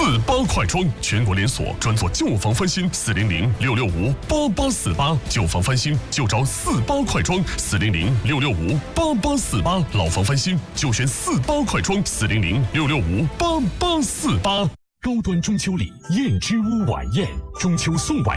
48快装，全国连锁，专做旧房翻新，400-665-8848，旧房翻新就找48快装，400-665-8848，老房翻新就选48快装，400-665-8848。高端中秋礼，燕之屋晚宴，中秋送晚